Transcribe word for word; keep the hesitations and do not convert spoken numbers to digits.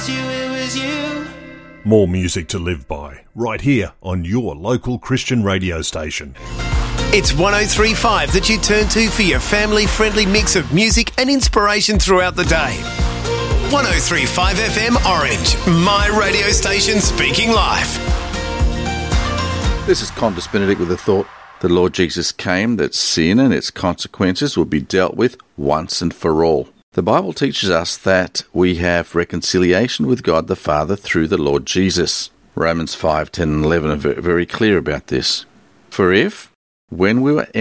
More music to live by, right here on your local Christian radio station. It's one oh three point five that you turn to for your family-friendly mix of music and inspiration throughout the day. one oh three point five F M Orange, my radio station speaking live. This is Qantas Benedict with the thought. The Lord Jesus came that sin and its consequences would be dealt with once and for all. The Bible teaches us that we have reconciliation with God the Father through the Lord Jesus. Romans five, ten and eleven are very clear about this. For if, when we were